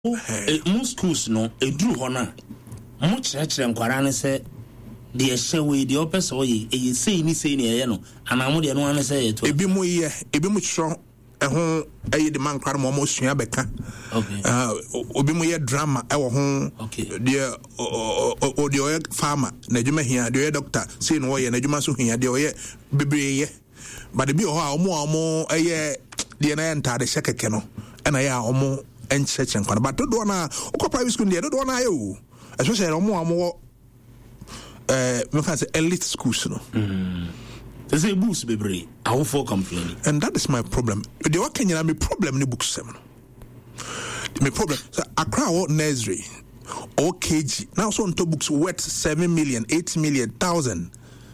most schools no edru ho na mo kyerɛkyerɛ nkwara ne sɛ de ɛhyɛwe de opɛ sɛ ɔyɛ sei ni sei ne ɛyɛ no ana mo de no ane sɛ yɛ to ebi mo kyerɛ ɛho ɛyɛ de man nkwara mo mo sua bɛka obi mo yɛ drama ɛwɔ ho de ɔyɛ farmer na adwuma hia de ɔyɛ doctor sei no ɔyɛ na adwuma so hia de ɔyɛ bebree but de bi ho a ɔmo ɛyɛ de na yɛ ntade hyɛ kɛkɛ no ɛna yɛ a ɔmo enchechen kwana but do na ukọ private school there do na ayo especially omo me fancy elite schools no they say books bebre I won't for complaining and that is my problem the what can you me problem ni books sem no my problem so Accra nursery or KG now so on to books worth 7 million 8 million thousand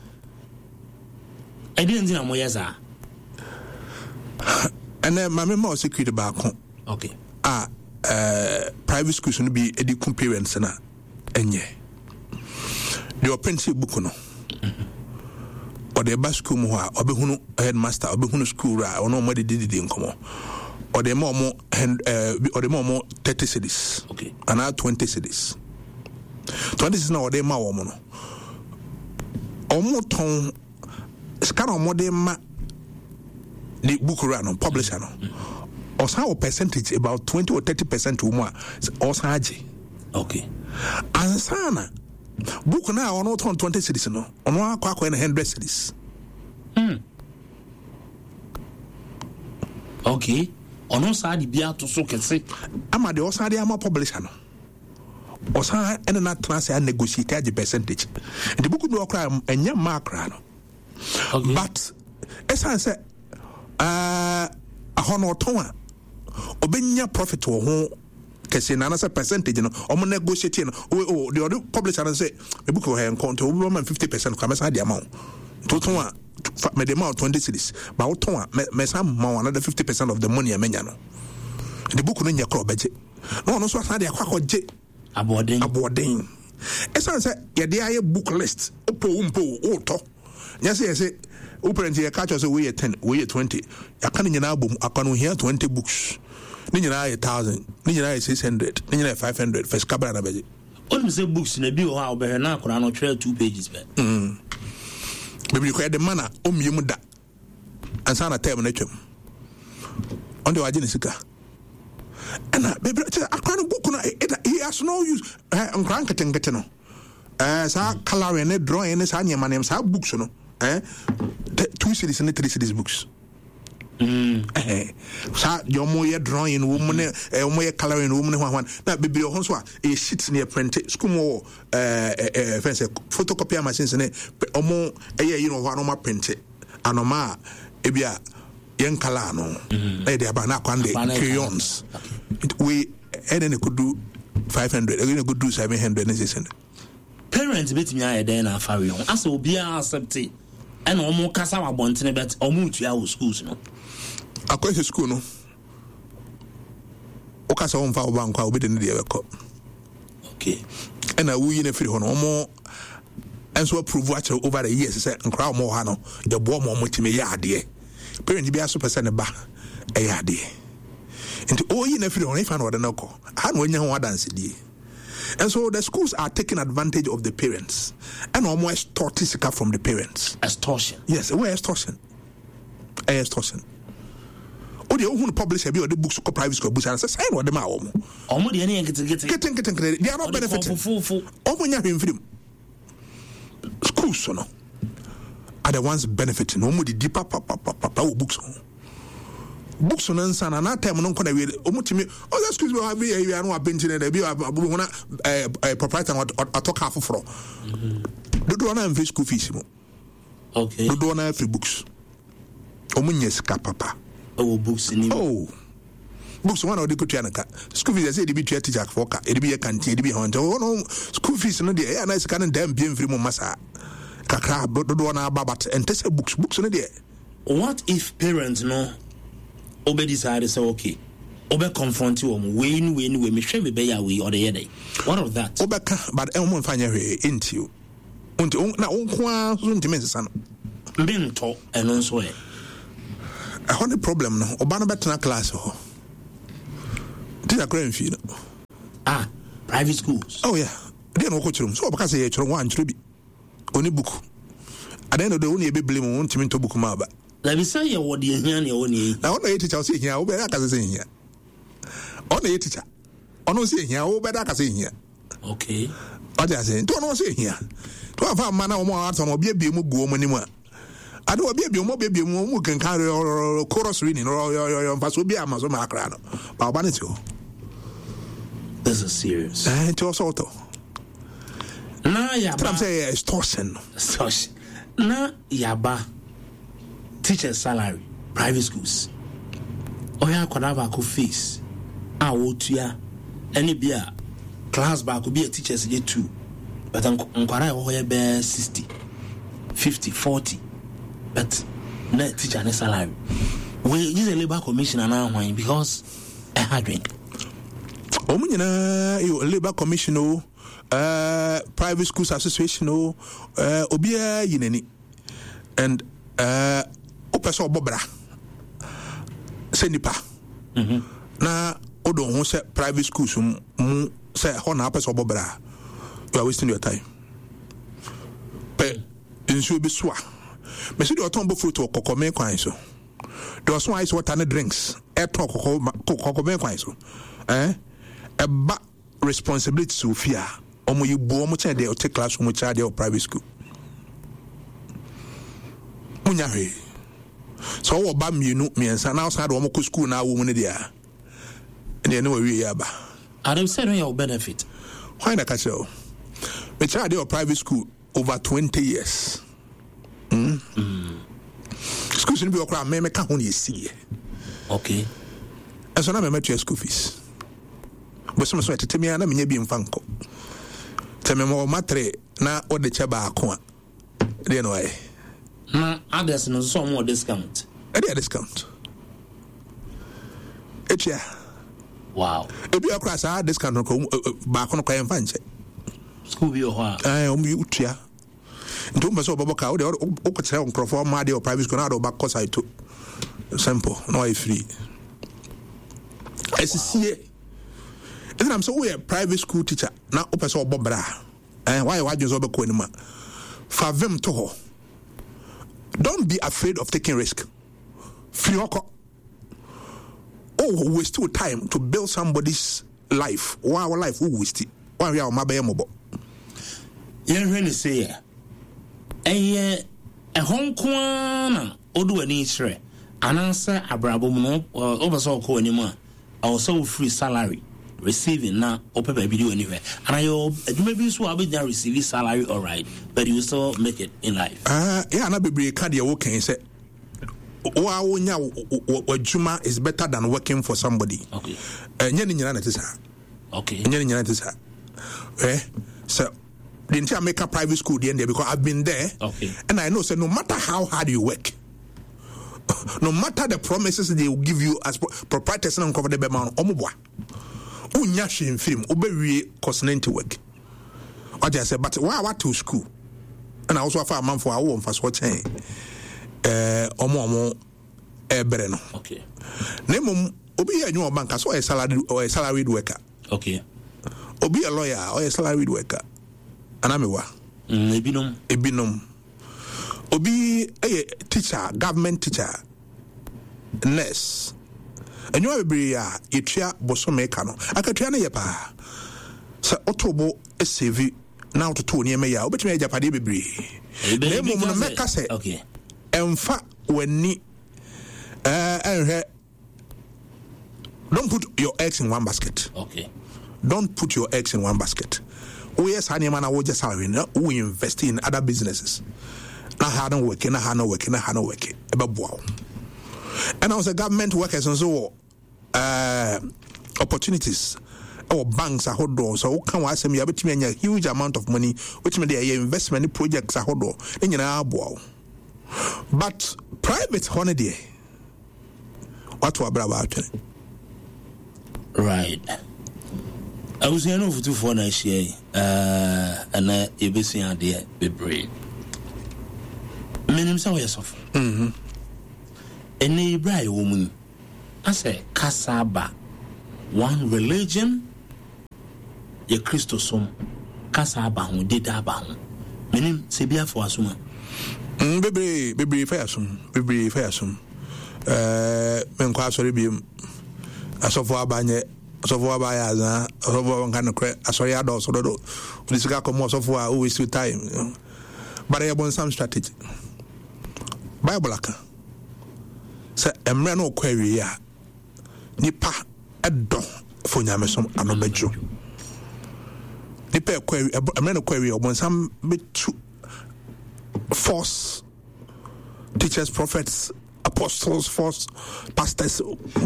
I didn't know more yes and then my memo security back home okay private schools no be education parents na enye the apprentice book no or the bus school mo a obehunu headmaster obehunu school ra ono mo de nkomo or the more 30 cities okay and 20 cities 20 cities na or the ma wo mo no omo ton scan omo de ma the book ra no publisher no or some percentage about 20 or 30% more or saji okay and sana book now on 20 cities no on 100 cities okay on side bia to so kese ama de osade ama publisher no osa and na trans and negotiate the percentage the book no cry enya makra no okay but essence say ahono ton obenya profit wo ho kese na na percentage no omo negotiate no the other publisher say me book ho encounter we 50% kwa mesa de amount to ton a me de amount 20 cities but wo ton a me sam ma another 50% of the money amenya no the book no nya kro beje no so asa de akwa je aboden esa say ye de aye book list opo o to nya say parent ye catch us we 10 we 20 akana nyina abom akano here 20 books ni nyina 1000 ni nyina 600 ni nyina 500 first kabra na beje only say books na bi o ha obehwe na akora no try 2 pages be baby ko de mana o miem da ansa na time na twam on the wagene sika ana baby akora no book na he has no use nkran ketengete no sa color and drawing sa nyema nem sa books no 2 cities and 3 cities books sa your more drawing woman more coloring woman one na baby ho so a sheet near print school mo fancy photocopy machines ne omo you know one ma print anoma ebia yen color no e dey aba na kwande crayons we and could do 500 again could do 700 and 600 parents bet me aye dey na afari on as obi accept and omo kasa wa bontene bet omo tua wo schools no akwa school no o kasa on fa o bank obi de ne de be ko okay and a we na free ho no omo enso approve actually over the years say nkra omo ha no de bo omo time ya ade parent bi aso person ba e ya ade nti o yi na free ho if an order na ko ha no nya ho dance die. And so the schools are taking advantage of the parents and almost extorting from the parents. Extortion? Yes, we're extortion. Extortion. Oh, the own publisher be or the books or private school books and say, what the ma omo. Omo the any getting they are not benefiting. Omo nya him freedom. Schools so no are the ones benefiting. Omo the deeper papa books. Books on answer and that time no kona we omutimi excuse me have you are no abentin there be a proprietor talk half for do na free school fees mo okay do na free books omunye sika papa books ni books one of the kutu anaka school fees say dey be teacher for ka dey be canteen dey be hunter no school fees no dey na sika na dem bien free mo masa kakra do na babat and test books no dey. What if parents no obe decide say okay obe confront you we me hwe me be ya we or the day what of that obe ka but e mo mfanya hwe into you na onko a so ntime sesa no mbinto eno so e a honey problem no oba no betena class ho did akra mfi no Private schools. Oh yeah. They no coach room. So because say chiro one chiro bi. Oni book. At the end of the day, only be blame on team to book maba. Let me say you what the here only. Now on the teacher say here, o better ka say here. On the teacher. On say here, o better ka say here. Okay. What I say? Don't say here. To have man o mo art on obi mu go mo ni mu. Ade obi mu kan carry chorus reading or pass obi amazo ma akra no. Ba oba ne ti o. This is serious. It was auto. Na yaba. I'm saying extortion. Na yaba. Teacher salary, private schools. Oya kodava ko fees. Wotua. Any bia class ba ko be a teachers get 2. But nkwara ho ye be 60, 50, 40. But na teacher ne salary. We use a labor commissioner now because I had it. You labor commission private schools association obia yinani and opeso bobra senipa na odo ho se private schools mu se ho na opeso bobra you are wasting your time pe insu be soa me se do ton bo fruit okokome kwan so do so ice water and drinks talk okokome kwan so eba responsibility to fear omo you bo omo chen dey take classroom child or private school munya he so wo ba mienu miensa na so omo ko school na wo mu ne dia ene ne we ya ba Adam said your benefit why na ka show me child or private school over 20 years school should be okra me ka ho ne see okay and so na me met your school fees but some so temi na me nya bi mfanko temi mo matre na o de che ba ako a de no ai na others no so more discount e dey discount etia wow e bi akra sa discount ko ba ko no kwa mfanche school bi o ha o mi utua nto mba so boboka o de o ko tire nkrofo ma de o private school na do back course I to simple no I free SCA. Then I'm so we a private school teacher na opese obobra why you so be ko anima favem to ho. Don't be afraid of taking risk. Fioko waste your time to build somebody's life. Why our life we waste it. Why we are mabe mobo. You really say a home kwana odu ani chre anansa abrabo no obeso ko anima also free salary receiving now open video anywhere and you maybe so be receive salary all right but you still make it in life yeah na be card you working say wa wonya wajuma is better than working for somebody okay nyani nyina na tisa okay nyani nyina tisa so the entire make a private school the end there because I've been there okay and I know so no matter how hard you work no matter the promises they will give you as proprietors and cover the amount omobwa unya shin film obewie consonant work I just say but why what to school and I also have a man for our for what chain omo ebere no okay name obi ya nyu bank so a salaried worker okay obi a lawyer or a salaried worker anamewa ebinom obi a teacher government teacher nurse enyo abiri ya etua bosomeka no akatua na yepa sa otobo save na ototo ni eme ya obetumi ajapade bebiri na emu no meka se okay emfa wani don't put your eggs in one basket okay don't put your eggs in one basket yes hani mana wo just salary na we invest in other businesses na ha no work ebe boa and also government workers and so opportunities or banks are hold so can we asem ya betimi anya huge amount of money which mean they investment projects are hold nyina boa but private holiday what we about right I was here for 2 4 next year and you be seeing there be brave menim say we suffer and a brave woman I say kasaba one religion ye Christo som kasa aba ho deda aba ho menim se bia fo asoma bebre fa asum men kwa asori biem asofo abanye asofo abaya za asofo nkan kre asori ado so dodo disika komo asofo a always with time but I want some strategy Bible aka say emre no kwawi a nipa edo fo nyamesom anobejo nipa kwawi emre no kwawi obon some betu false teachers, prophets, apostles, false pastors,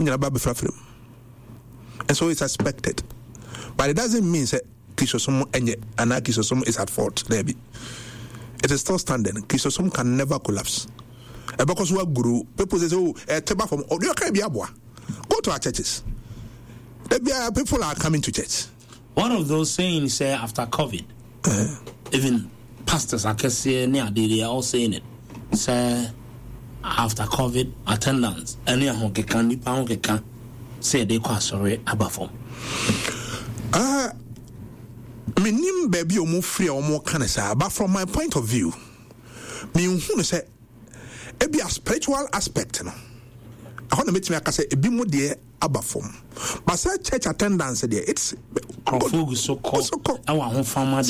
and so it's expected. But it doesn't mean that Christosome and Christosome is at fault. It is still standing. Christosome can never collapse. And because we are guru, people say, "Oh, teba from you can't be abwa." Go to our churches. People are coming to church. One of those sayings say after COVID, even pastors I can say they are all saying it. Say after COVID attendance, any of can say they quite sorry about form. Minim baby or more free or more can say, but from my point of view, me who say it be a spiritual aspect. No, I want to make me say a bit more dear about form, but say church attendance there it's so called. I want farmer.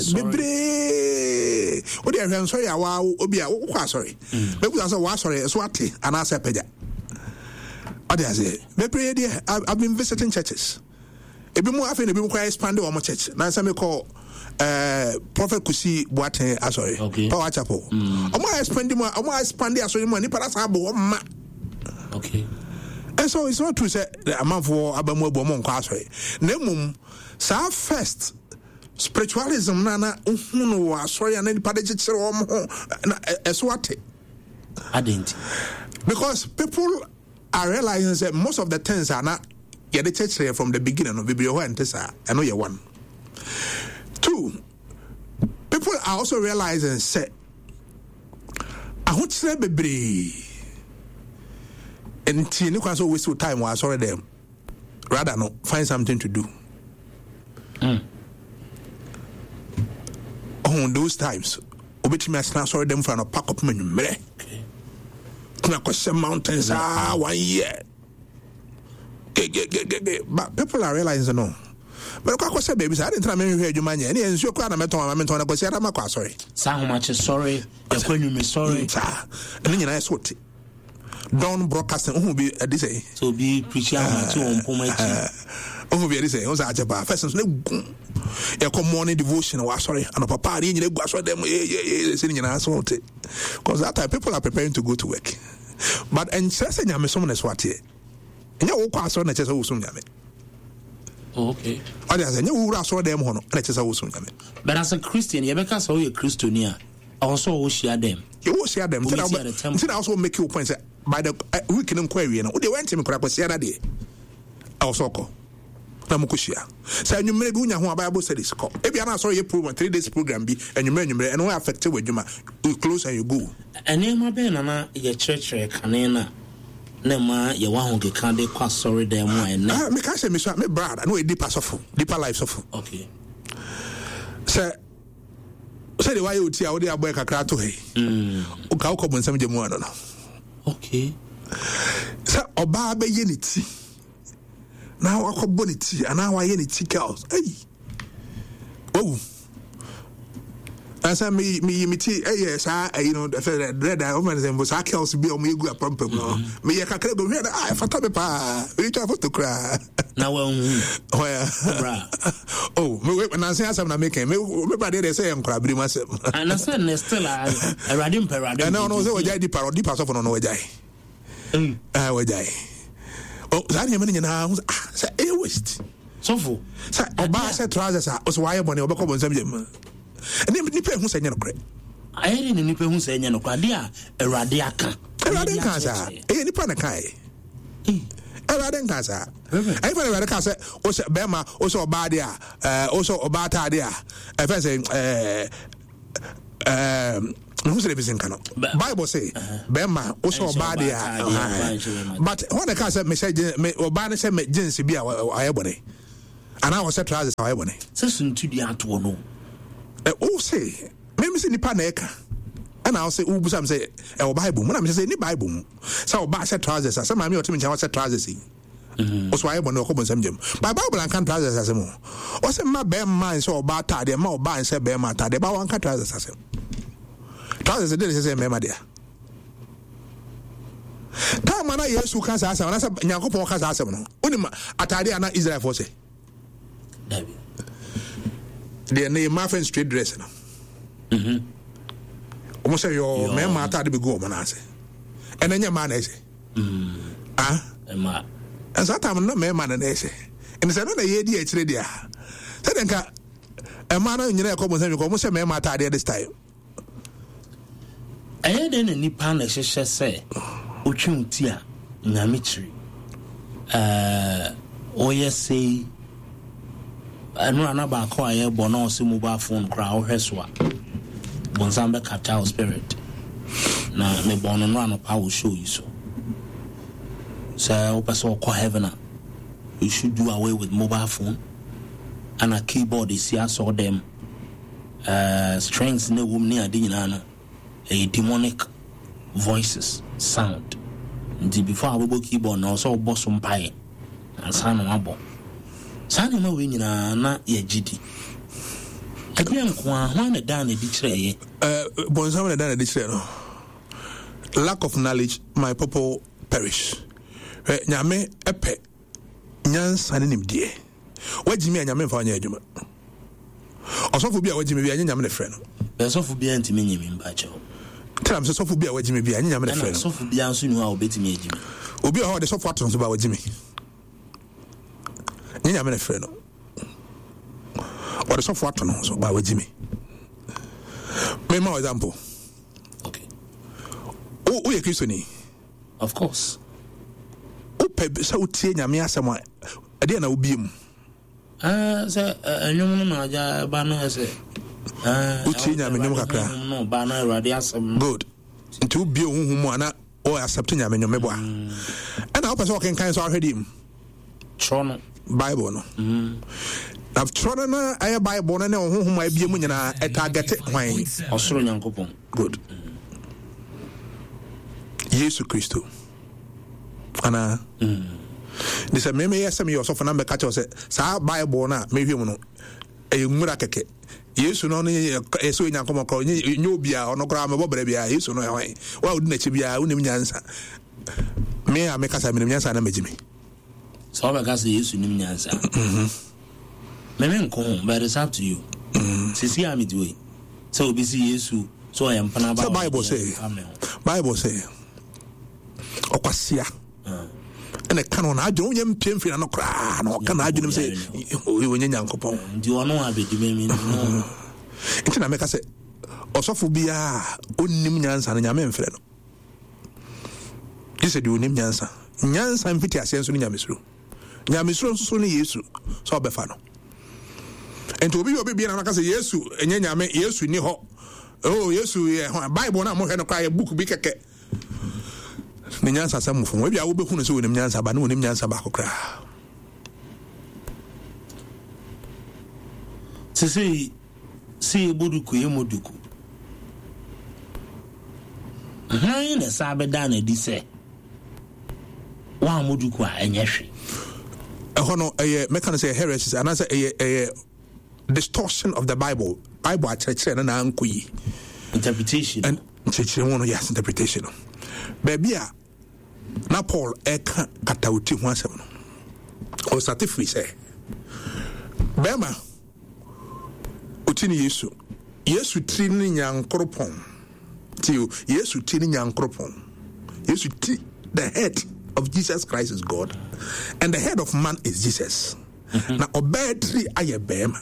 What they are sorry, sorry. Maybe that's a sorry, swati, and I say, Peja. What they say, maybe I've been visiting churches. If you more often, if you quite expand on my church, now some call Prophet Kusi Boate, sorry, Power Chapel. I might spend the money, but that's okay. And so it's not to say the amount for Abamu Bomon Castle. Nemum, sa first. Spiritualism nana wa sorry and any party I didn't because people are realizing that most of the things are not the church here from the beginning of Biblio and Tessa. I know you're one. Two, people are also realizing say I want to say baby and you can so waste time while sorry them rather no find something to do. On those times, obetimi asna sorry them for no pack up menu mere. Kuna kwese mountains 1 year. But people are realizing no. But kwa kwese baby I didn't me hwe adwuma nya. Ene ensuo kwa na meton na kwese ada makwa sorry. Sa how much sorry? Yakwanyu me sorry. Ene nyina yesote. Don broadcasting who be this say. So be preaching to on pomachi. Who be this say? Who's ajaba? First no you come morning devotion or sorry and papa you go so them sitting in assault because that time people are preparing to go to work but and say nyame som na swate nya wo kwa so na chese wo som nyame okay I say nya wo wura so dem ho no na chese wo som nyame but as a Christian you be ka so you Christiania also wo share them you share them until also make you point say by the week in query no they went to me kwa share that day also ko na mukushia say nwumere bi unya ho Bible studies ko e bia na so ye program 3 days program bi nwumere and we affect wadwuma you close and you go enema be na ye church kanena na ma ye wa ho keka de kwa sorry dem and me ka say me so me brother no e deeper life suffer okay say the way you tia wo de aboy kakra to he o ka ko bonsam je mu ano no okay say oba be ye ni ti now I call bonity and now I any tickles. Hey, oh, as I me tea. Yes, I the red I woman was I kills be on me go a pump. Me a cacre go here. I for pa. We try to cry. Now, where, oh, me wait when I say I'm not making me. They say I'm crabbing myself. And I said, still a radim parade. And now no, so I did parody pass off on no way. I would die. Oh, that you mean now? Say a waste. So for say oba say trousers was why money obeko bon samje ma. Ene nipa hu say nyano kre. Ayi ni nipa hu say nyano kre dia Awurade aka. Awurade kan sa. Nipa na kai. Awurade kan sa. Ayi fa Awurade kan say o say bema o say oba dia o say oba ta dia. E fa say who's the reason cano Bible say bema also bad but when the case message me obana say me jinsi bia ayebone And I was set trousers how I want it. So soon to the ato no. Oh say, maybe see the paneka. And I'll say, oh, some say, oh, Bible. When I'm saying, Bible. So, buy set trousers. Some of me or to me, I was set trousers. Also, I want to open some gym. By Bible and can't trousers as a more. What's my bear mind so about that? They're more buy and say bear matter. They buy one can't trousers as him. Trousers a day is the same, my dear. Come on, yes, who can't ask, and I said, Yanko has asked him. Only Atadia and Israel for say. They name Muffin Street dressing. Almost say your man matter to be go on, I say. And then your man, I say. And sometimes no man, and they say. And it's another year, it's ready. Then a man in your common sense, almost a man matter at this time. I had any pan, say. Uchuntia Namitri. Yes, say, I know another quiet bonos mobile phone crowd, Heswa. Bonsambe Capital Spirit. Now, me born and run up, I will show you so. So, I hope I saw call heaven. You should do away with mobile phone and a keyboard. You see, I saw them strings in the room near Dinana, a demonic voices sound. Until before I will keyboard, now so boss on pie and son of abo. Son of no winning, not yet GT. I can't want to down a ditch. Bonsambe down a ditch. Lack of knowledge, my purple perish. Nyame epe nyansa ne nimdie. Wajimi anyame fa anya adwuma. Osofo bia wajimi bia nyame ne frɛ no. Osofo bia ntimi nyimi mbacho. Tell am sofo bia wajimi bia nyame ne frɛ no. Osofo bia nso nu a obetimi adwimi. Obi a ho de sofo aton so ba wajimi. Nyame ne frɛ no. Or the sofo aton so ba wajimi. Me ma example. Okay. O ye Christiani. Of course. So utie nyame asɛm a ɛde na obiem sɛ ɛnwom no ma agya ba no ɛsɛ utie nyame nwom kakra no ba na awurade asɛm good nti obie honhom mu ana o accept nyame nwom bo a ɛna wopɛ sɛ ɔkenkan so ahwɛ dim tro no Bible no na tro no na ɛyɛ Bible no ne honhom a ebie mu nyinaa ɛtarget hwan ɔsoro nyankopɔn good Yesu Kristo ana this me yes me yourself na me catch us say Bible na me hwem no e nwura keke Yesu no eso nyankom ko nye obi a ono kra me bobere bia Yesu no hwan wa odi na chi bia unim nyansa me a me kasa me nyansa na megime so ba kasa Yesu nim nyansa me nko but it's up to you sisi am do it so obi si Yesu so I am pana ba Bible say okwasia and a canon, I don't yam pimp in a cry, no can I do say, we were Yankopon. Do you know have it? You mean, it's not make us say, Osophobia, Unimians and Yamen Fredo. This is the Unimiansa. Nyans and Pity Ascenso in Yamisru. Yamisru soon Yesu, so Befano. And to be your baby, and I can say, Yesu, and Yame, Yesu, Niho. Oh, Yesu, Bible, I'm going to cry a book big. Nyansa samu fun we bia wo be hunu so wonim nyansa ba na wonim nyansa ba kokra sisi si boduku yemoduku han na sabe da na di se wa moduku a enyehwe hono meka say heresies and answer distortion of the Bible a church na ankoyi interpretation and church one yes interpretation baby na Paul eka katauti ho asem no o certify say bema otini Yesu trini nyankropon tio Yesu trini nyankropon Yesu ti the head of Jesus Christ is God and the head of man is Jesus na obetri aye bema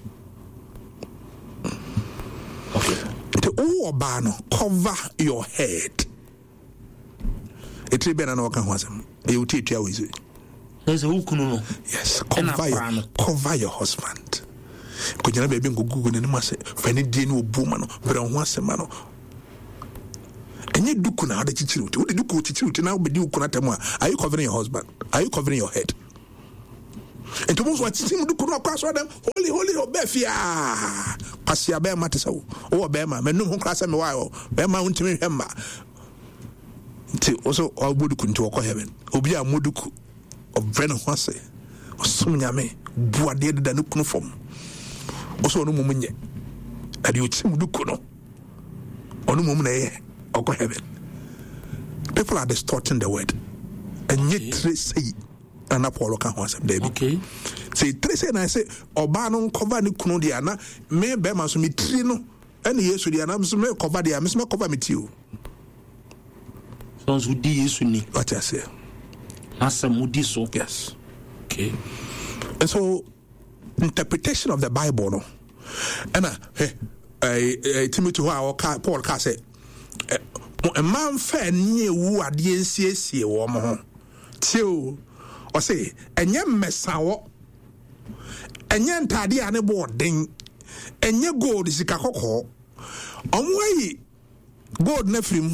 okay the oba no cover your head. It's been an organ. You teach your way. There's a hookunu. Yes, cover your husband. Could you never be Google and must say, Fanny Dino Boomano, but on once a man. And you do kuna the teacher. What did you go to now? But you cannot. Are you covering your husband? Are you covering your head? And to most what seem to come across them, holy, Befia. Passia Bear Matiso, or Bema, Menum class and while, Bema went to me, Hemma. Also, all Buduku to heaven. Obia Muduku of Brennan Hose, or Sunyame, Boaded than Nukunum. Also, no moment yet. And you seem to kuno. Or no moment, or heaven. People are distorting the word. And yet, they say, and Apollo can answer, baby. Okay. Say, Tracy and I say, Obano cover the Kunodiana, may Bemas me trino, and yes, with the anams may cover the Amis may cover me too. Sounds would be what I say. Master Moody, so yes. Okay. And so, interpretation of the Bible, no. And Timothy, Paul Casse. A man fair near who are the NCSC woman. Till or say, and young Messaw, and young Taddy and a boarding, and your gold is a cacoco. On way, gold nephew,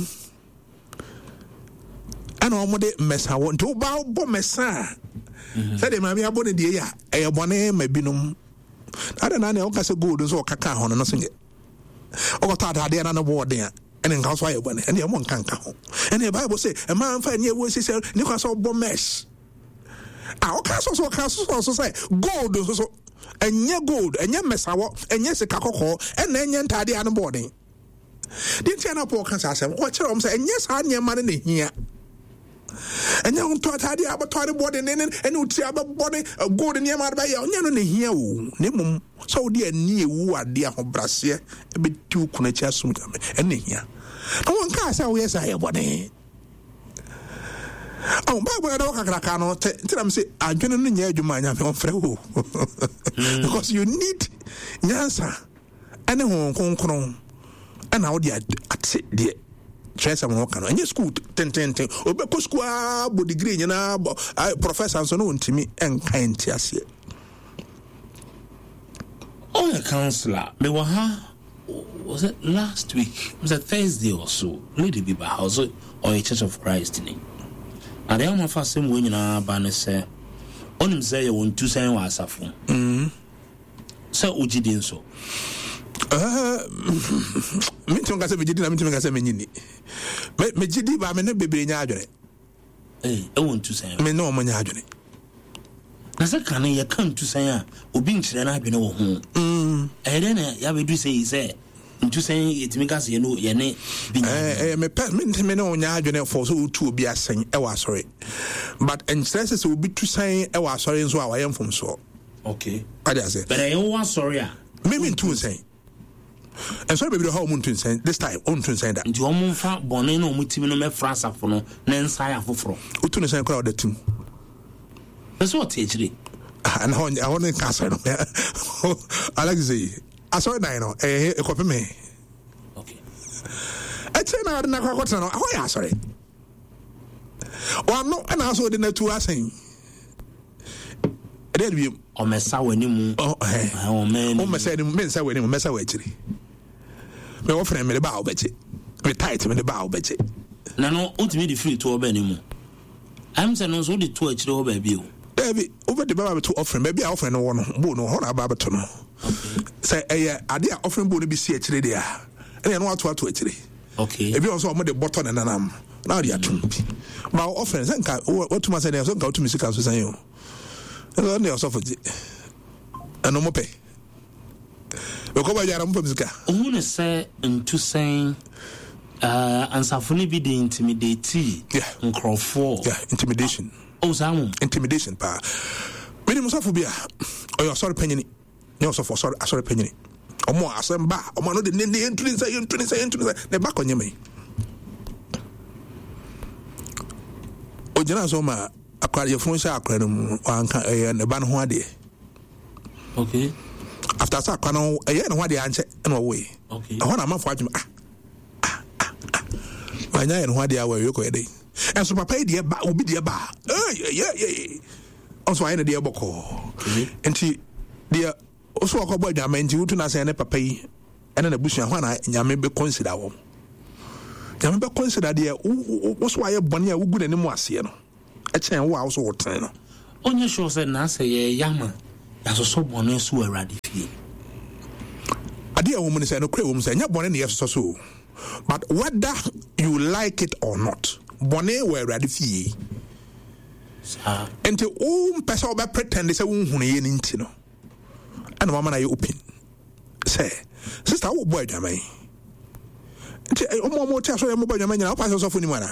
and on what Messaw to bow Messa. Said him, I'm aboned the year, a bonnet may be no. I don't know, I can gold is all cacao and nothing. Or Taddy and a board there. And in house, and the one can't count. And the Bible say, a man find near was his Newcastle bomb-mess. Our castles also say, gold, and your gold, and your messawa, and yes, a cacoco, and then your tidy on the boarding. Didn't you know, poor Kansas, watch your arms, and yes, I near money here. And you don't tidy up a toilet boarding in and would see about body a gold in your mother by your here. Nimum, so dear near who are dear of Brazil, a bit too connected soon, and here. No one can say, yes, I have one. Oh, Bible, I don't cannot tell them, say, I'm going to need you, my young friend. Because you need Yansa and a home crown. And now, dear, I'd say, dear. Trace am work and school 10 obeko school bo degree nyina professor so no ntimi enka entiase oh the counselor me wa ha was it last week was it Thursday or so lady be by house or a Church of Christ ni and am fa sem we nyina ba ne se onim say you want to say wa asafo so ojidin so me tonga se vejidi na me tonga se menyini me jidi ba me ne bebre nya adwene want to say me no mo nya adwene na se kan ye kan to say a obi nkyere na adwene wo ho den ya be do say to say it me gas ye no ye ne bi me no nya adwene for so tu obi asen e wa sorry but and stress se obi tu say e wa sorry nso a wa yem fom so okay I say but I want sorry a me tu say. And so baby how moon to send this time on to send that. Nti omo fa bone na omo timi no me France afo no na nsa ya foforo. Otu ne send crowd the team. That's what teaching. And how I want to cast no. I like to say I saw it now e copy me. Okay. I tell na na kwakota no. How ya sorry. Wa no and also the na two asen. There be o mesa wani mu. Oh man. O mesa ni mensa wani mu mesa wa chiri. Me wo frame me the ba obeche me tight me the ba obeche na no ultimate the free to obani mu am say no so the to achire ho ba bi o David over the ba to offering maybe offering no no bo no ho na ba to no say ade a offering bo no bi si achire dia and no ato achire okay e bi also mo the button na nanam na dia tum bi ma offering say nka what to say so nka to musical so say yo no ne also for ano mo pe who ne say into saying ansafuni be the intimidate nkrofo intimidation intimidation pa me musafu bia o yo sorry penyini no so for sorry penyini omo asem omo no de ne entry say ne ba konye me o jina so ma akwara ye fun sha akwara mu anka ne ba no ho ade okay after that kwano no what dey anche no way okay I want am for adwuma anya no what dey awe we ko dey and so papa dey ba obi dey ba also I na dey boko enti dey also akọbọ adwuma enti wutu na say ne papa yi ene na busu ho na nyame be consider wo nyame be consider dey wo so aye bone a wugu na nimu ase no e chen wo a wo so wo ten no onye sure said na say yama yaso bone so awrade fie ade a woman say no kre woman say nya bone na yeso so but whether you like it or not bone we awrade fie enti pesa oba pretend say wonhunu ye ni nti no ana mama na ye open say sister wo boy dwamai enti omo tia so ye mo boy dwamai na pass so fo ni mana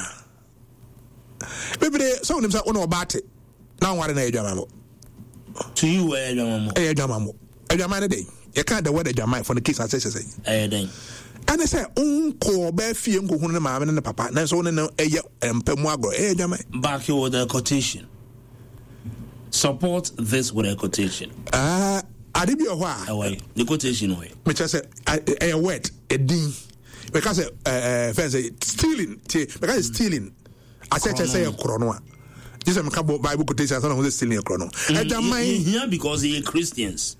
bebere so nim say ono obate na ware na edwamamo to you edwamamo edwamai na dey you can't the word edwamai for the kids and say den and say unko ba fie nkohunu ne maame ne papa na so ne eye empemu agro edwamai back here with the quotation support this with a quotation Adibi ohwa the quotation way me say a word a din because say stealing because stealing I say a chrono this am ka Bible quotation so no stealing a chrono here because they are Christians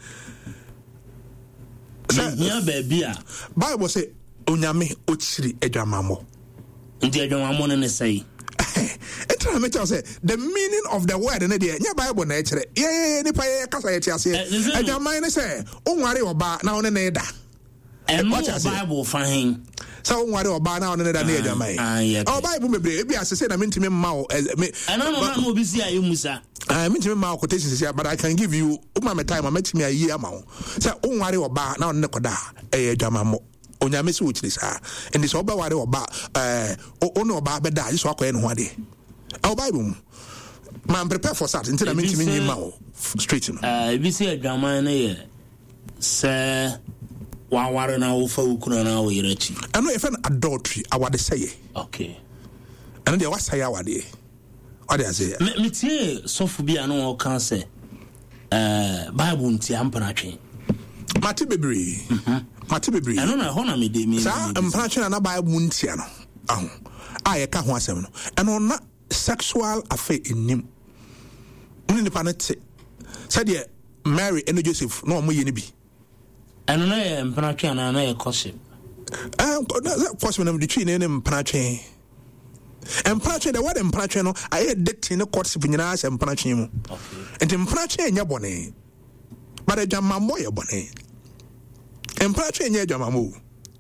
here baby Bible say onyame ochiri edwamamo ndi edwamamo ne say Etra me tell say the meaning of the word in the nya Bible na ekere nipa ye kasa ye tiase edwaman ne say onware oba na one ne da Bible fine so onware oba na one ne da na edwaman Bible mebre ebi asese na mentimi mma o no obi si ayi musa mentimi mma quotation say but I can give you my time metimi ayi ama o say onware oba na one ne koda edwaman mo onyame se wuchiri saa ndi so obaware oba ono oba beda so akoye no ho ade our Bible man prepare for that until I mean to me ma straight no bi se adwaman na ye se wa ware na wo fa ukuna na wo yirachi ano e fa adultery awade say okay ano de wa say awade what dey say me tie sofu bia no kan say Bible nti ampana twen mate bebre I don't know how na me dey me sa ampana na Bible ntia no aho a ye ka ho asem no ano na sexual affair in him uni ni panete said Mary and Joseph no mo ye ni bi eno na ye mpana na ye courtship courtship na the tree na mpana twen the word mpana twen no aye dating courtship nyina as mpana twen mu enti mpana twen nya bone but adwamamo ye bone mpana twen nya adwamamo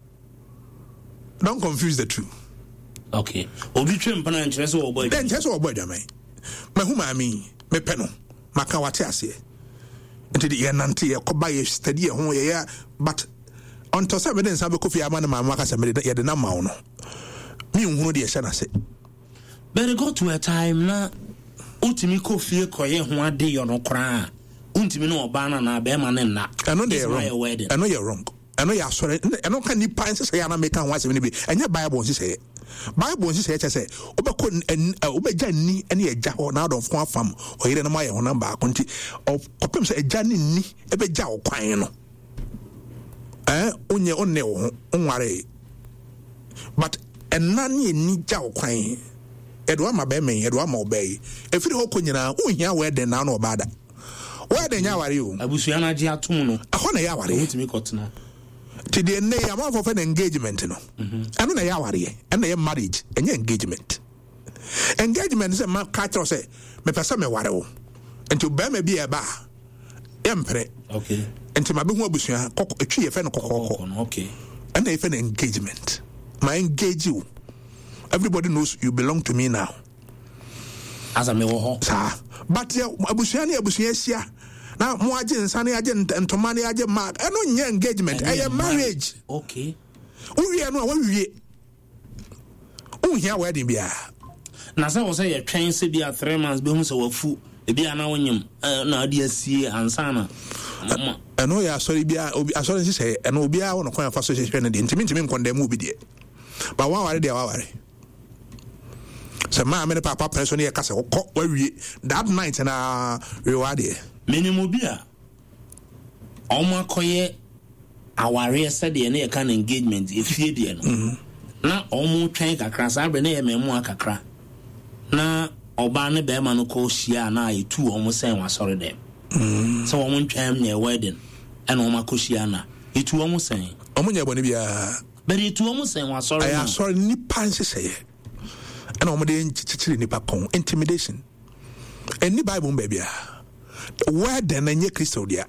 don't confuse the two. Okay. Obi twem pana nkyerese wo boy. Den nkyerese wo boy dwamai. Mahuma mi me pe no. Maka wate ase. Enti ye nante ye koba ye study ye ho ye but onto se me den sa be kofi ama na mama ka se me ye de na mawo no. Mi nhunu de ye hye na se. But it got to a time na utimi kofi koye ho ade yo no kra. Untimi no oba na be ma ne na. Eno de wrong. Eno ye wrong. Eno ya sore. Eno kan ni pan se ya na make kan wa se me bi. Enye Bible si se. Bible si say obekọ obeja ni ene eja ho na adon fo afam oyire na maye ho na ba konti opem say eja ni ni ebeja wo kwan no onye onne wo onware but enna ni ni ja wo kwan edwa ma be men edwa ma obey efiri ho konyina ohia we den na no bada we den nya ware o abusua na ji atom no aho na ya ware mutimi kotena ti de ne ya ma for an engagement no eno na ya ware and na marriage enye engagement say ma catch say me pesa me ware wo enti ba ma bi e ba empre okay enti ma be hu abusua kokko etwi ye fe no kokko okay and na an engagement my engage you everybody knows you belong to me now as a me wo ho sa but ya abusua ne abusua sia na mo age nsane age ntoma ne age ma eno nye engagement marriage okay uwie no wawie uhia wedding bia na say wo say ye twen se bia 3 months be hu se wafu e bia na wonyem na ade asie ansana eno ya sorry bia obi asori nsi say eno obi a wono kwan fa so hwehwe ne de ntimi nkondam obi de ba wa ware de wa ware se ma me ne papa person ye kase wokọ wawie that night na reward minimum bia omakoye aware said de na ye kan engagement efie de no na omu twen kakra sa be na ye memu akakra na oba ne be ma no ko hia na etu omu sen wasore dem so omu twen na wedding and omako hia na etu omu sen omu nya boni bia but etu omu sen wasore na sorry ni pan seseye and omu de chichiri ni pa kon intimidation Any Bible baby. Wedding and ye Christo dia.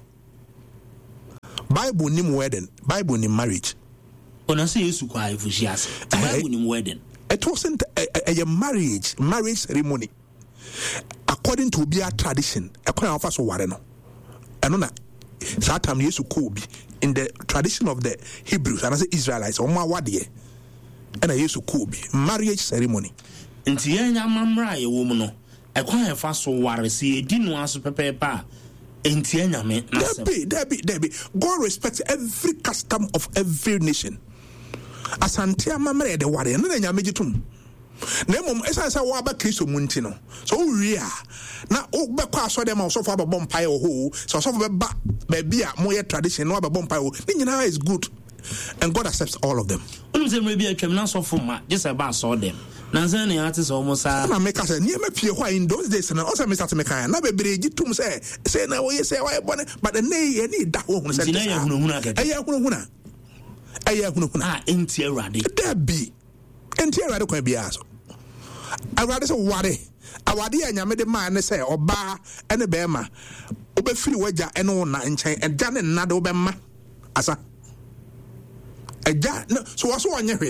Bible nim wedding, Bible nim marriage. When I say you kwa ifujias, Bible nim wedding. It wasn't a marriage ceremony. According to Bia tradition, a quite of us wareno. And on that time yesu kobi in the tradition of the Hebrews and as Israelites or Mawadie. And I used to kobi marriage ceremony. Nti yenya mamra ye wo mu no e kwa e fa so ware se edi no aso pepepa enti yenya me na sem Debbie God respects every custom of every nation. Asante amamre de ware na nya megitum na mom esa sa wa ba Kristo munti no so wi a na o be kwa so dem so for abom pai o ho so be ba bia mo ye tradition no abom pai o ni nyina is good and God accepts all of them. Onum se maybe atwam na so for ma just about saw them. Nanza ne ate so almost na make us near me pie why in those days na also me start me kan na be breji tum say na we say why born but the nay any da ho hu say na hunhuna ka aya hunhuna enti awade da bi enti awade kwa bia so awade so ware awade anyame de man ne say oba ene be ma obefiri waja ene wo na nchen eja ne nna de obemma asa eja no so waso wanye